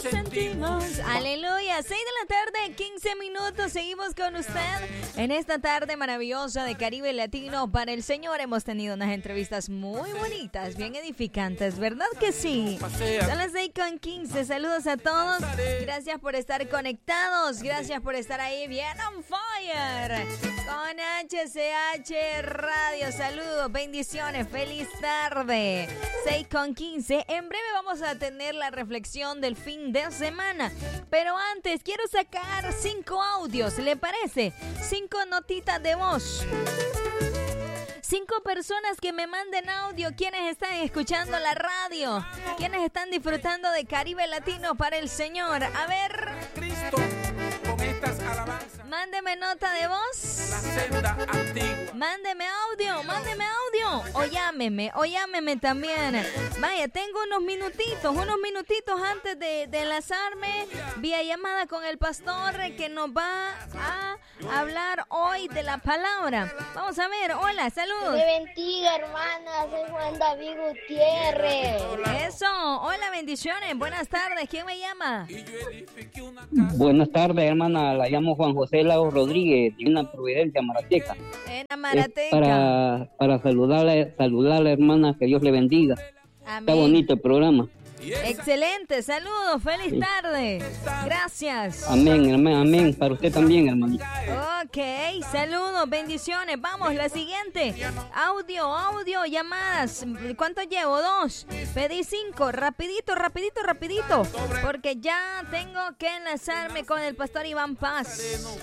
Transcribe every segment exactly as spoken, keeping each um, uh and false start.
sentimos. Aleluya, seis de la tarde, quince minutos. Seguimos con usted en esta tarde maravillosa de Caribe Latino para el Señor. Hemos tenido unas entrevistas muy bonitas, bien edificantes, ¿verdad que sí? Son las seis con quince. Saludos a todos. Gracias por estar conectados. Gracias por estar ahí bien on fire con H C H Radio. Saludos, bendiciones, feliz tarde. seis con quince. En breve vamos a tener la reflexión del fin de semana. Pero antes quiero sacar cinco audios, ¿le parece? Cinco notitas de voz. Cinco personas que me manden audio, quienes están escuchando la radio, quienes están disfrutando de Caribe Latino para el Señor. A ver, mándeme nota de voz, mándeme audio, mándeme audio, o llámeme, o llámeme también. Vaya, tengo unos minutitos, unos minutitos antes de, de enlazarme vía llamada con el pastor que nos va a hablar hoy de la palabra. Vamos a ver, hola, saludos. Me bendiga, hermana, soy Juan David Gutiérrez. Eso, hola, bendiciones, buenas tardes, ¿quién me llama? Buenas tardes, hermana, la llamo Juan José Lago Rodríguez, de una Providencia, Marateca. En Marateca. Es para, para saludarle, saludarle, hermana, que Dios le bendiga. Amén. Está bonito el programa. Excelente, saludos, feliz Sí. tarde. Gracias. Amén, amén, amén. Para usted también, hermanita. Ok, saludos, bendiciones. Vamos, la siguiente. Audio, audio, llamadas. ¿Cuánto llevo? Dos. Pedí cinco. Rapidito, rapidito, rapidito. Porque ya tengo que enlazarme con el pastor Iván Paz.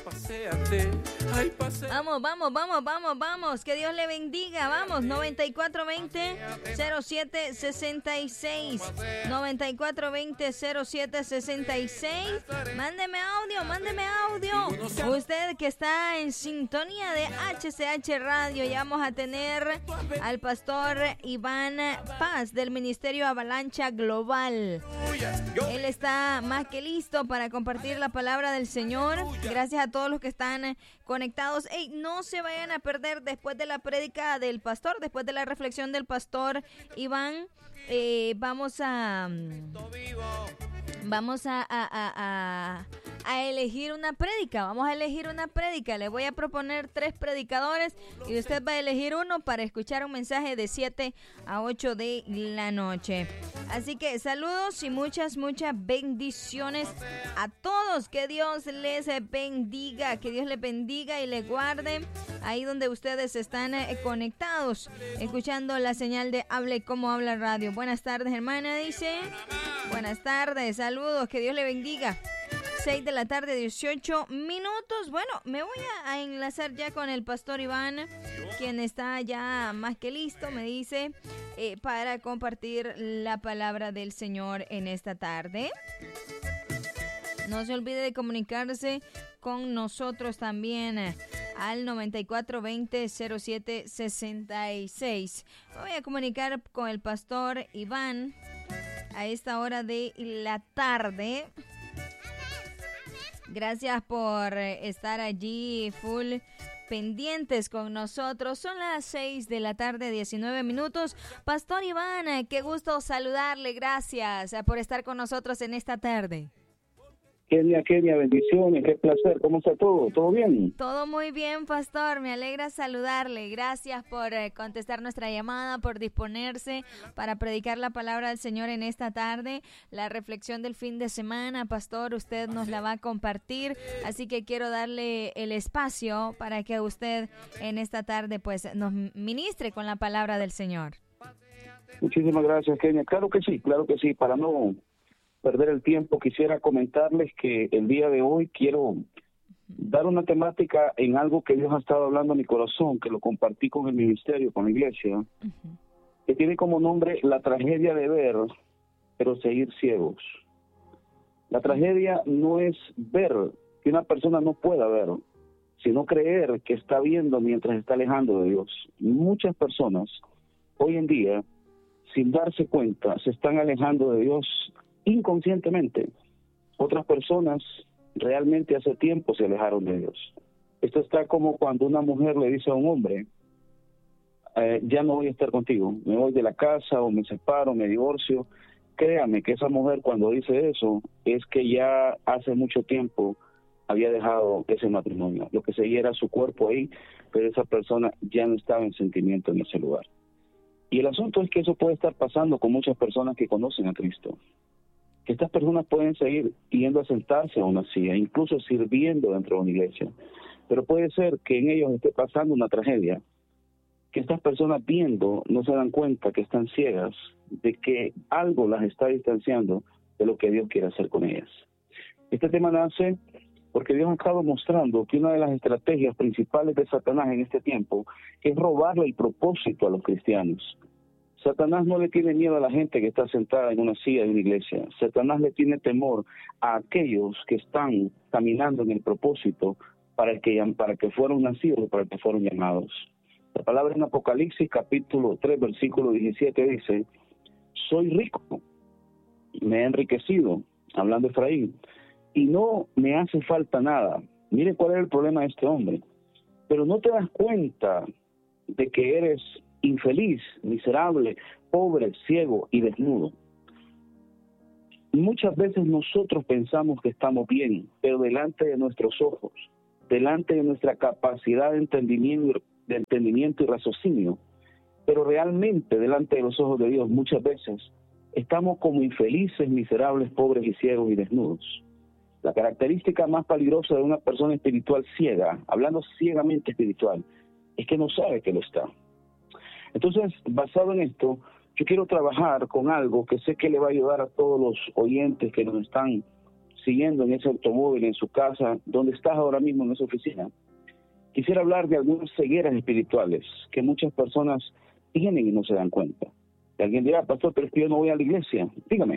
Vamos, vamos, vamos, vamos, vamos. Que Dios le bendiga. Vamos, noventa y cuatro veinte cero siete sesenta y seis. noventa y cuatro veinte cero siete sesenta y seis. Mándeme audio, mándeme audio. Usted que está en sintonía de H C H Radio, ya vamos a tener al pastor Iván Paz del Ministerio Avalancha Global. Él está más que listo para compartir la palabra del Señor. Gracias a todos los que están conectados. Ey, no se vayan a perder después de la prédica del pastor, después de la reflexión del pastor Iván. Eh, vamos a vamos a, a, a, a, a elegir una prédica. Vamos a elegir una prédica. Le voy a proponer tres predicadores y usted va a elegir uno para escuchar un mensaje de siete a ocho de la noche. Así que saludos y muchas, muchas bendiciones a todos. Que Dios les bendiga, que Dios les bendiga y les guarde ahí donde ustedes están eh, conectados, escuchando la señal de Hable Como Habla Radio. Buenas tardes, hermana, dice. Buenas tardes, saludos, que Dios le bendiga. seis de la tarde, dieciocho minutos. Bueno, me voy a, a enlazar ya con el pastor Iván, quien está ya más que listo, me dice, eh, para compartir la palabra del Señor en esta tarde. No se olvide de comunicarse con nosotros también eh, al noventa y cuatro veinte cero siete sesenta y seis. Me voy a comunicar con el pastor Iván a esta hora de la tarde. Gracias por estar allí full pendientes con nosotros. Son las seis de la tarde, diecinueve minutos. Pastor Iván, qué gusto saludarle. Gracias por estar con nosotros en esta tarde. Kenia, Kenia, bendiciones, qué placer, ¿cómo está todo? ¿Todo bien? Todo muy bien, pastor, me alegra saludarle. Gracias por eh, contestar nuestra llamada, por disponerse para predicar la palabra del Señor en esta tarde. La reflexión del fin de semana, pastor, usted nos la va a compartir, así que quiero darle el espacio para que usted en esta tarde pues nos ministre con la palabra del Señor. Muchísimas gracias, Kenia. Claro que sí, claro que sí, para no perder el tiempo, quisiera comentarles que el día de hoy quiero dar una temática en algo que Dios ha estado hablando a mi corazón, que lo compartí con el ministerio, con la iglesia, uh-huh. que tiene como nombre la tragedia de ver, pero seguir ciegos. La tragedia no es ver, que una persona no pueda ver, sino creer que está viendo mientras está alejando de Dios. Muchas personas hoy en día, sin darse cuenta, se están alejando de Dios inconscientemente. Otras personas realmente hace tiempo se alejaron de Dios. Esto está como cuando una mujer le dice a un hombre, eh, ya no voy a estar contigo, me voy de la casa o me separo, me divorcio, créame que esa mujer cuando dice eso es que ya hace mucho tiempo había dejado ese matrimonio. Lo que seguía era su cuerpo ahí, pero esa persona ya no estaba en sentimiento en ese lugar. Y el asunto es que eso puede estar pasando con muchas personas que conocen a Cristo. Que estas personas pueden seguir yendo a sentarse a una silla, incluso sirviendo dentro de una iglesia. Pero puede ser que en ellos esté pasando una tragedia, que estas personas viendo no se dan cuenta que están ciegas, de que algo las está distanciando de lo que Dios quiere hacer con ellas. Este tema nace porque Dios ha estado mostrando que una de las estrategias principales de Satanás en este tiempo es robarle el propósito a los cristianos. Satanás no le tiene miedo a la gente que está sentada en una silla de una iglesia. Satanás le tiene temor a aquellos que están caminando en el propósito para el que, para que fueron nacidos, para el que fueron llamados. La palabra en Apocalipsis capítulo tres, versículo diecisiete dice, soy rico, me he enriquecido, hablando de Efraín, y no me hace falta nada. Mire cuál es el problema de este hombre. Pero no te das cuenta de que eres infeliz, miserable, pobre, ciego y desnudo. Muchas veces nosotros pensamos que estamos bien, pero delante de nuestros ojos, delante de nuestra capacidad de entendimiento, de entendimiento y raciocinio, pero realmente delante de los ojos de Dios muchas veces estamos como infelices, miserables, pobres y ciegos y desnudos. La característica más peligrosa de una persona espiritual ciega, hablando ciegamente espiritual, es que no sabe que lo está. Entonces, basado en esto, yo quiero trabajar con algo que sé que le va a ayudar a todos los oyentes que nos están siguiendo en ese automóvil, en su casa, donde estás ahora mismo en esa oficina. Quisiera hablar de algunas cegueras espirituales que muchas personas tienen y no se dan cuenta. Y alguien dirá, pastor, pero es que yo no voy a la iglesia. Dígame.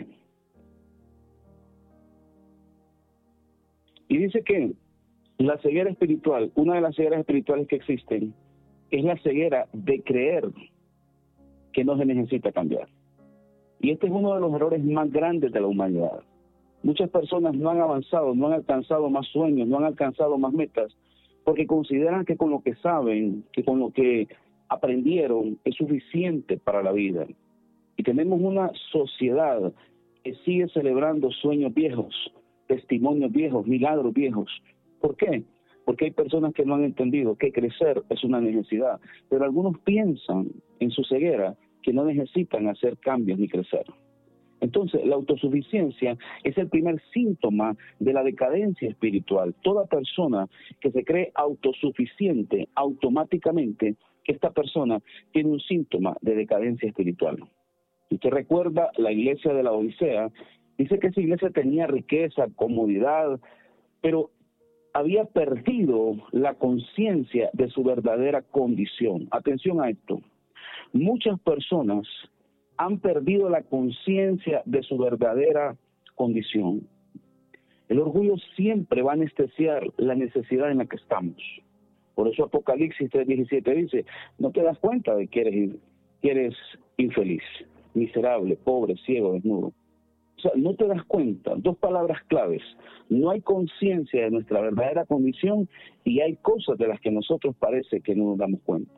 Y dice que la ceguera espiritual, una de las cegueras espirituales que existen, es la ceguera de creer que no se necesita cambiar. Y este es uno de los errores más grandes de la humanidad. Muchas personas no han avanzado, no han alcanzado más sueños, no han alcanzado más metas, porque consideran que con lo que saben, que con lo que aprendieron es suficiente para la vida. Y tenemos una sociedad que sigue celebrando sueños viejos, testimonios viejos, milagros viejos. ¿Por qué? Porque hay personas que no han entendido que crecer es una necesidad, pero algunos piensan en su ceguera que no necesitan hacer cambios ni crecer. Entonces, la autosuficiencia es el primer síntoma de la decadencia espiritual. Toda persona que se cree autosuficiente, automáticamente, esta persona tiene un síntoma de decadencia espiritual. Si usted recuerda la iglesia de la Odisea, dice que esa iglesia tenía riqueza, comodidad, pero había perdido la conciencia de su verdadera condición. Atención a esto. Muchas personas han perdido la conciencia de su verdadera condición. El orgullo siempre va a anestesiar la necesidad en la que estamos. Por eso Apocalipsis tres diecisiete dice, no te das cuenta de que eres, que eres infeliz, miserable, pobre, ciego, desnudo. O sea, no te das cuenta. Dos palabras claves. No hay conciencia de nuestra verdadera condición y hay cosas de las que nosotros parece que no nos damos cuenta.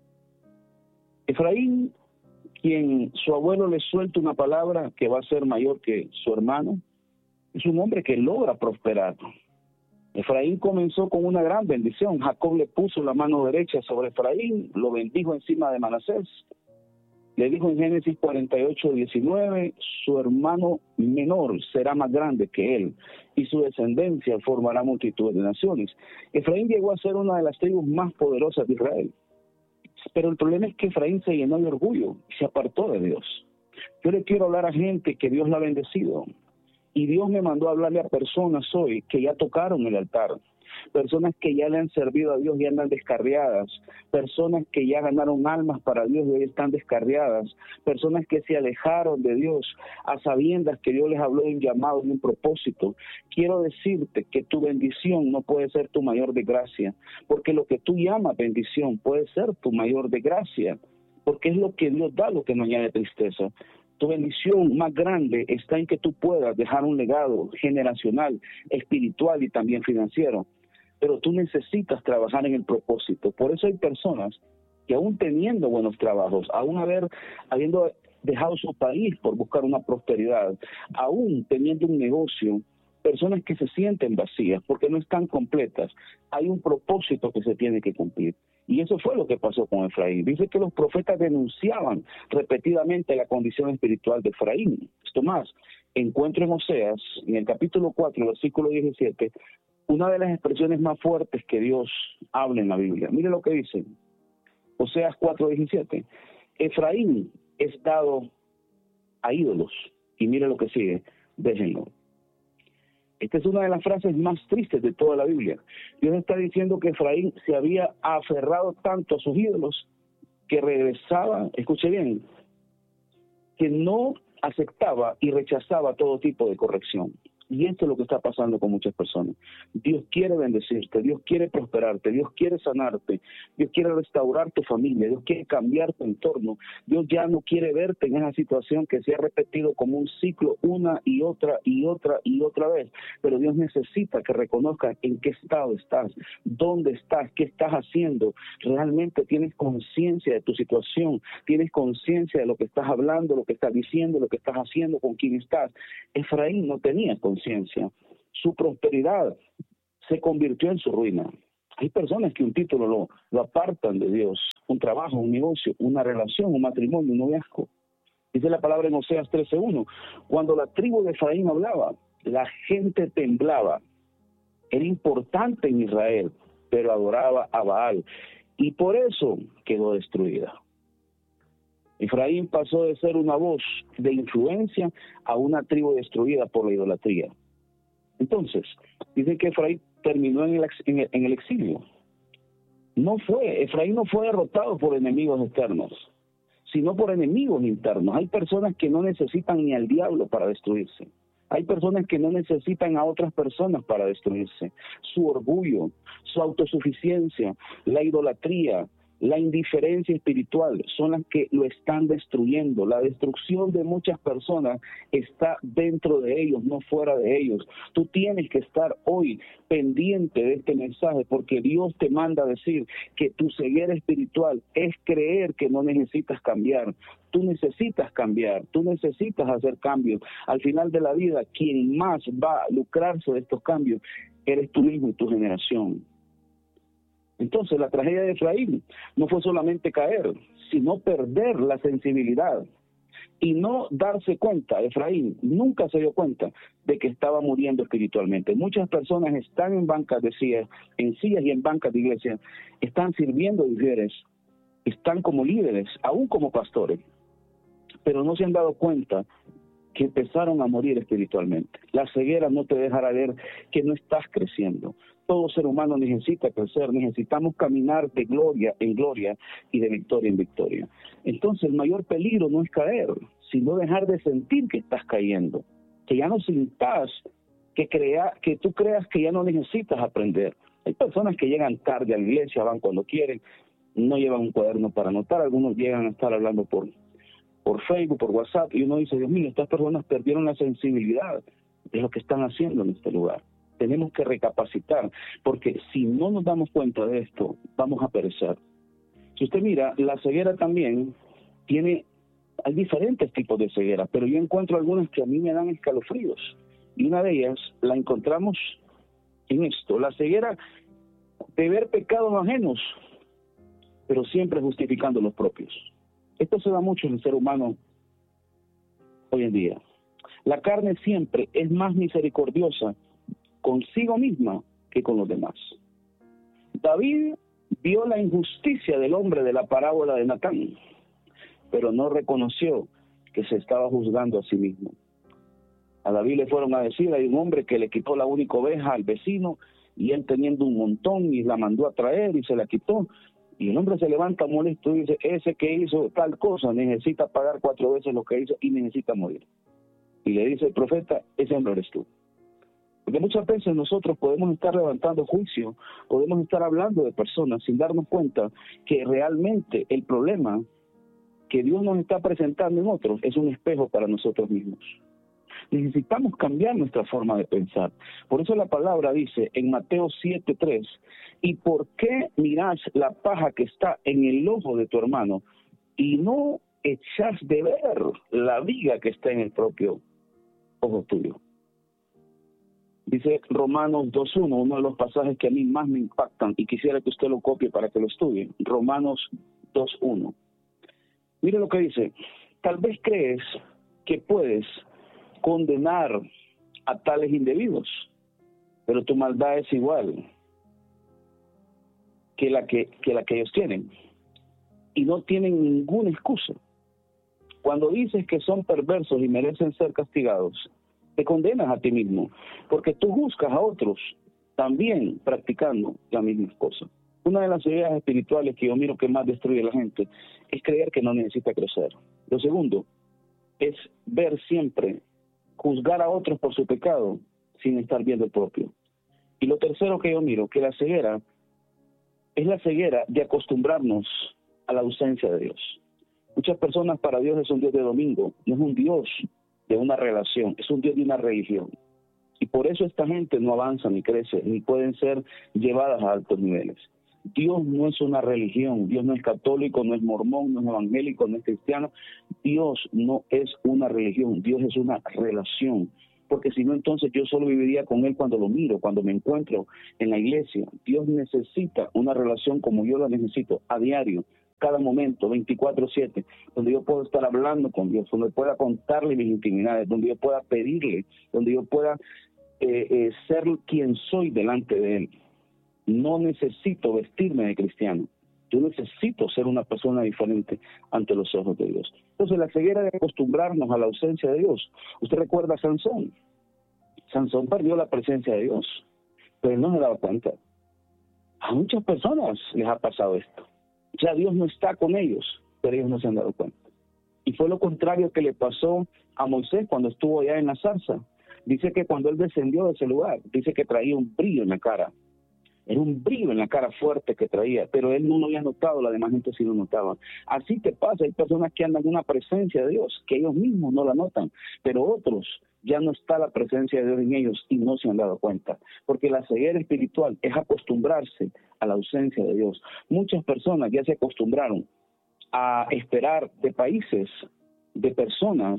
Efraín, quien su abuelo le suelta una palabra que va a ser mayor que su hermano, es un hombre que logra prosperar. Efraín comenzó con una gran bendición. Jacob le puso la mano derecha sobre Efraín, lo bendijo encima de Manasés. Le dijo en Génesis cuarenta y ocho, diecinueve, su hermano menor será más grande que él, y su descendencia formará multitud de naciones. Efraín llegó a ser una de las tribus más poderosas de Israel. Pero el problema es que Efraín se llenó de orgullo y se apartó de Dios. Yo le quiero hablar a gente que Dios la ha bendecido. Y Dios me mandó a hablarle a personas hoy que ya tocaron el altar. Personas que ya le han servido a Dios y andan descarriadas. Personas que ya ganaron almas para Dios y hoy están descarriadas. Personas que se alejaron de Dios a sabiendas que Dios les habló de un llamado y un propósito. Quiero decirte que tu bendición no puede ser tu mayor desgracia, porque lo que tú llamas bendición puede ser tu mayor desgracia, porque es lo que Dios da, lo que no añade tristeza. Tu bendición más grande está en que tú puedas dejar un legado generacional, espiritual y también financiero. Pero tú necesitas trabajar en el propósito. Por eso hay personas que aún teniendo buenos trabajos, aún haber, habiendo dejado su país por buscar una prosperidad, aún teniendo un negocio, personas que se sienten vacías porque no están completas. Hay un propósito que se tiene que cumplir. Y eso fue lo que pasó con Efraín. Dice que los profetas denunciaban repetidamente la condición espiritual de Efraín. Esto más, encuentro en Oseas, en el capítulo cuatro, versículo diecisiete, una de las expresiones más fuertes que Dios habla en la Biblia. Mire lo que dice, Oseas cuatro diecisiete. Efraín es dado a ídolos. Y mire lo que sigue, déjenlo. Esta es una de las frases más tristes de toda la Biblia. Dios está diciendo que Efraín se había aferrado tanto a sus ídolos que regresaba, escuche bien, que no aceptaba y rechazaba todo tipo de corrección. Y esto es lo que está pasando con muchas personas. Dios quiere bendecirte, Dios quiere prosperarte, Dios quiere sanarte, Dios quiere restaurar tu familia, Dios quiere cambiar tu entorno. Dios ya no quiere verte en esa situación que se ha repetido como un ciclo una y otra y otra y otra vez. Pero Dios necesita que reconozcas en qué estado estás, dónde estás, qué estás haciendo. Realmente tienes conciencia de tu situación, tienes conciencia de lo que estás hablando, lo que estás diciendo, lo que estás haciendo, con quién estás. Efraín no tenía conciencia. Su prosperidad se convirtió en su ruina. Hay personas que un título lo, lo apartan de Dios, un trabajo, un negocio, una relación, un matrimonio, un noviazgo. Dice la palabra en Oseas trece uno, cuando la tribu de Efraín hablaba, la gente temblaba. Era importante en Israel, pero adoraba a Baal, y por eso quedó destruida. Efraín pasó de ser una voz de influencia a una tribu destruida por la idolatría. Entonces, dice que Efraín terminó en el, en el, en el exilio. No fue, Efraín no fue derrotado por enemigos externos, sino por enemigos internos. Hay personas que no necesitan ni al diablo para destruirse. Hay personas que no necesitan a otras personas para destruirse. Su orgullo, su autosuficiencia, la idolatría, la indiferencia espiritual son las que lo están destruyendo. La destrucción de muchas personas está dentro de ellos, no fuera de ellos. Tú tienes que estar hoy pendiente de este mensaje porque Dios te manda a decir que tu ceguera espiritual es creer que no necesitas cambiar. Tú necesitas cambiar, tú necesitas hacer cambios. Al final de la vida, quien más va a lucrarse de estos cambios eres tú mismo y tu generación. Entonces, la tragedia de Efraín no fue solamente caer, sino perder la sensibilidad y no darse cuenta. Efraín nunca se dio cuenta de que estaba muriendo espiritualmente. Muchas personas están en bancas de sillas, en sillas y en bancas de iglesia, están sirviendo líderes, están como líderes, aún como pastores, pero no se han dado cuenta que empezaron a morir espiritualmente. La ceguera no te dejará ver que no estás creciendo. Todo ser humano necesita crecer, necesitamos caminar de gloria en gloria y de victoria en victoria. Entonces el mayor peligro no es caer, sino dejar de sentir que estás cayendo, que ya no sintas, que, crea, que tú creas que ya no necesitas aprender. Hay personas que llegan tarde a la iglesia, van cuando quieren, no llevan un cuaderno para anotar, algunos llegan a estar hablando por, por Facebook, por WhatsApp, y uno dice, Dios mío, estas personas perdieron la sensibilidad de lo que están haciendo en este lugar. Tenemos que recapacitar, porque si no nos damos cuenta de esto, vamos a perecer. Si usted mira, la ceguera también tiene, hay diferentes tipos de ceguera, pero yo encuentro algunas que a mí me dan escalofríos. Y una de ellas la encontramos en esto, la ceguera de ver pecados ajenos, pero siempre justificando los propios. Esto se da mucho en el ser humano hoy en día. La carne siempre es más misericordiosa consigo misma que con los demás. David vio la injusticia del hombre de la parábola de Natán, pero no reconoció que se estaba juzgando a sí mismo. A David le fueron a decir, hay un hombre que le quitó la única oveja al vecino, y él teniendo un montón, y la mandó a traer, y se la quitó, y el hombre se levanta molesto y dice, ese que hizo tal cosa necesita pagar cuatro veces lo que hizo y necesita morir. Y le dice el profeta, ese hombre eres tú. Porque muchas veces nosotros podemos estar levantando juicio, podemos estar hablando de personas sin darnos cuenta que realmente el problema que Dios nos está presentando en otros es un espejo para nosotros mismos. Necesitamos cambiar nuestra forma de pensar. Por eso la palabra dice en Mateo siete tres, ¿y por qué mirás la paja que está en el ojo de tu hermano y no echas de ver la viga que está en el propio ojo tuyo. Dice Romanos dos uno, uno de los pasajes que a mí más me impactan y quisiera que usted lo copie para que lo estudie. Romanos dos uno. Mire lo que dice. Tal vez crees que puedes condenar a tales individuos, pero tu maldad es igual que la que, que la que ellos tienen y no tienen ninguna excusa. Cuando dices que son perversos y merecen ser castigados, te condenas a ti mismo, porque tú juzgas a otros también practicando la misma cosa. Una de las ideas espirituales que yo miro que más destruye a la gente es creer que no necesita crecer. Lo segundo es ver siempre, juzgar a otros por su pecado sin estar viendo el propio. Y lo tercero que yo miro, que la ceguera es la ceguera de acostumbrarnos a la ausencia de Dios. Muchas personas, para Dios es un Dios de domingo, no es un Dios de una relación, es un Dios de una religión. Y por eso esta gente no avanza ni crece, ni pueden ser llevadas a altos niveles. Dios no es una religión, Dios no es católico, no es mormón, no es evangélico, no es cristiano. Dios no es una religión, Dios es una relación. Porque si no, entonces yo solo viviría con Él cuando lo miro, cuando me encuentro en la iglesia. Dios necesita una relación como yo la necesito, a diario, cada momento, veinticuatro siete, donde yo puedo estar hablando con Dios, donde pueda contarle mis intimidades, donde yo pueda pedirle, donde yo pueda eh, eh, ser quien soy delante de Él. No necesito vestirme de cristiano. Yo necesito ser una persona diferente ante los ojos de Dios. Entonces, la ceguera de acostumbrarnos a la ausencia de Dios. Usted recuerda a Sansón. Sansón perdió la presencia de Dios, pero él no se daba cuenta. A muchas personas les ha pasado esto. Ya Dios no está con ellos, pero ellos no se han dado cuenta. Y fue lo contrario que le pasó a Moisés cuando estuvo allá en la zarza. Dice que cuando él descendió de ese lugar, dice que traía un brillo en la cara. Era un brillo en la cara fuerte que traía, pero él no lo había notado, la demás gente sí lo notaba. Así te pasa, hay personas que andan en una presencia de Dios, que ellos mismos no la notan, pero otros ya no está la presencia de Dios en ellos y no se han dado cuenta. Porque la ceguera espiritual es acostumbrarse a la ausencia de Dios. Muchas personas ya se acostumbraron a esperar de países, de personas,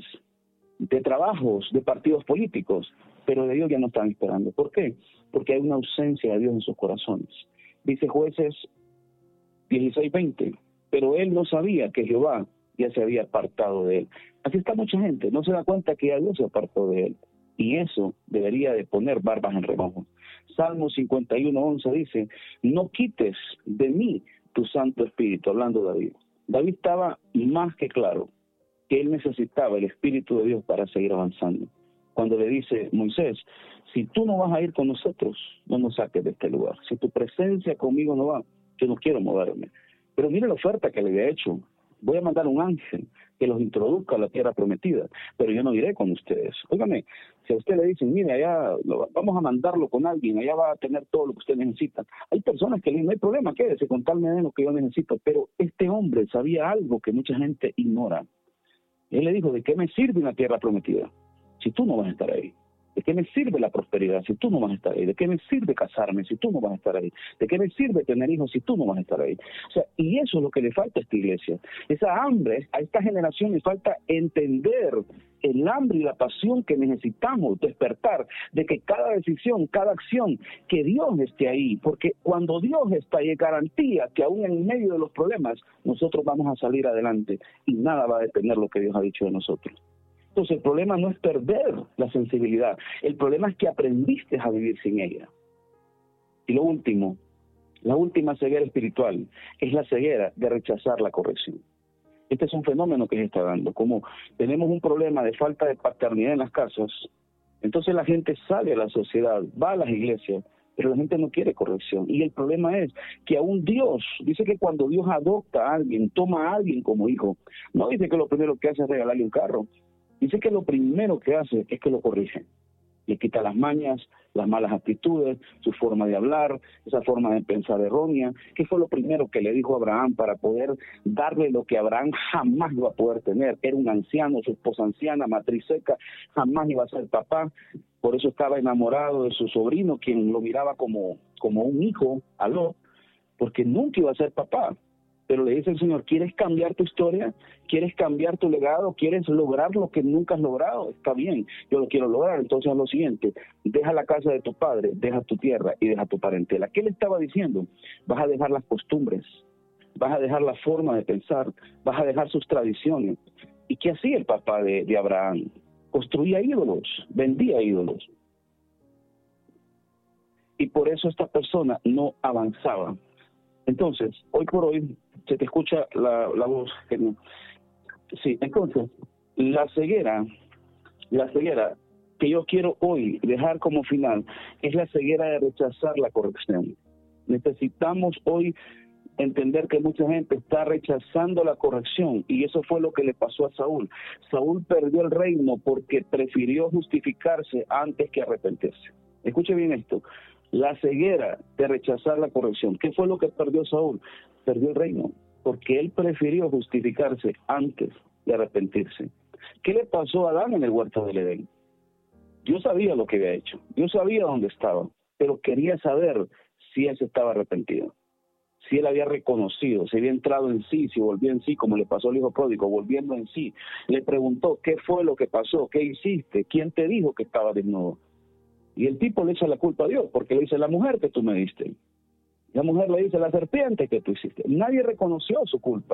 de trabajos, de partidos políticos, pero de Dios ya no están esperando. ¿Por qué? Porque hay una ausencia de Dios en sus corazones. Dice Jueces dieciséis veinte, pero él no sabía que Jehová ya se había apartado de él. Así está mucha gente, no se da cuenta que ya Dios se apartó de él. Y eso debería de poner barbas en remojo. Salmo cincuenta y uno once dice, no quites de mí tu Santo Espíritu, hablando de David. David estaba más que claro que él necesitaba el Espíritu de Dios para seguir avanzando. Cuando le dice Moisés, si tú no vas a ir con nosotros, no nos saques de este lugar. Si tu presencia conmigo no va, yo no quiero moverme. Pero mire la oferta que le había hecho. Voy a mandar un ángel que los introduzca a la tierra prometida, pero yo no iré con ustedes. Óigame, si a usted le dicen, mire, allá lo, vamos a mandarlo con alguien, allá va a tener todo lo que usted necesita. Hay personas que le dicen, no hay problema, quédese con tal de lo que yo necesito. Pero este hombre sabía algo que mucha gente ignora. Él le dijo, ¿de qué me sirve una tierra prometida si tú no vas a estar ahí? ¿De qué me sirve la prosperidad si tú no vas a estar ahí? ¿De qué me sirve casarme si tú no vas a estar ahí? ¿De qué me sirve tener hijos si tú no vas a estar ahí? O sea, y eso es lo que le falta a esta iglesia. Esa hambre, a esta generación le falta entender el hambre y la pasión que necesitamos despertar, de que cada decisión, cada acción, que Dios esté ahí, porque cuando Dios está ahí, garantía que aún en medio de los problemas, nosotros vamos a salir adelante y nada va a detener lo que Dios ha dicho de nosotros. Entonces el problema no es perder la sensibilidad, el problema es que aprendiste a vivir sin ella. Y lo último, la última ceguera espiritual es la ceguera de rechazar la corrección. Este es un fenómeno que se está dando. Como tenemos un problema de falta de paternidad en las casas, entonces la gente sale a la sociedad, va a las iglesias, pero la gente no quiere corrección. Y el problema es que aún Dios, dice que cuando Dios adopta a alguien, toma a alguien como hijo, no dice que lo primero que hace es regalarle un carro. Dice que lo primero que hace es que lo corrige. Le quita las mañas, las malas actitudes, su forma de hablar, esa forma de pensar errónea. ¿Qué fue lo primero que le dijo a Abraham para poder darle lo que Abraham jamás iba a poder tener? Era un anciano, su esposa anciana, matriz seca, jamás iba a ser papá. Por eso estaba enamorado de su sobrino, quien lo miraba como, como un hijo, a Lot, porque nunca iba a ser papá. Pero le dice el Señor, ¿quieres cambiar tu historia? ¿Quieres cambiar tu legado? ¿Quieres lograr lo que nunca has logrado? Está bien, yo lo quiero lograr. Entonces es lo siguiente, deja la casa de tu padre, deja tu tierra y deja tu parentela. ¿Qué le estaba diciendo? Vas a dejar las costumbres, vas a dejar la forma de pensar, vas a dejar sus tradiciones. ¿Y qué hacía el papá de, de Abraham? Construía ídolos, vendía ídolos. Y por eso esta persona no avanzaba. Entonces, hoy por hoy, se te escucha la, la voz. Sí, entonces, la ceguera, la ceguera que yo quiero hoy dejar como final es la ceguera de rechazar la corrección. Necesitamos hoy entender que mucha gente está rechazando la corrección, y eso fue lo que le pasó a Saúl. Saúl perdió el reino porque prefirió justificarse antes que arrepentirse. Escuche bien esto. La ceguera de rechazar la corrección. ¿Qué fue lo que perdió Saúl? Perdió el reino, porque él prefirió justificarse antes de arrepentirse. ¿Qué le pasó a Adán en el huerto del Edén? Dios sabía lo que había hecho, Dios sabía dónde estaba, pero quería saber si él se estaba arrepentido, si él había reconocido, si había entrado en sí, si volvió en sí, como le pasó al hijo pródigo, volviendo en sí. Le preguntó, ¿qué fue lo que pasó? ¿Qué hiciste? ¿Quién te dijo que estaba desnudo? Y el tipo le echa la culpa a Dios, porque le dice, la mujer que tú me diste. La mujer le dice, la serpiente que tú hiciste. Nadie reconoció su culpa.